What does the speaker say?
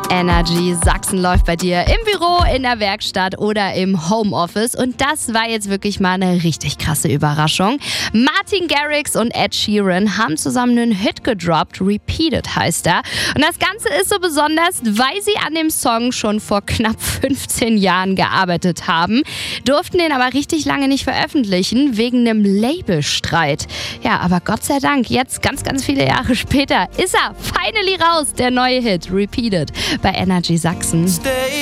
Energy Sachsen läuft bei dir im Büro, in der Werkstatt oder im Homeoffice. Und das war jetzt wirklich mal eine richtig krasse Überraschung. Martin Garrix und Ed Sheeran haben zusammen einen Hit gedroppt. Repeated heißt er. Und das Ganze ist so besonders, weil sie an dem Song schon vor knapp 15 Jahren gearbeitet haben, durften den aber richtig lange nicht veröffentlichen, wegen einem Labelstreit. Ja, aber Gott sei Dank, jetzt ganz, ganz viele Jahre später ist er finally raus, der neue Hit, Repeated, bei Energy Sachsen.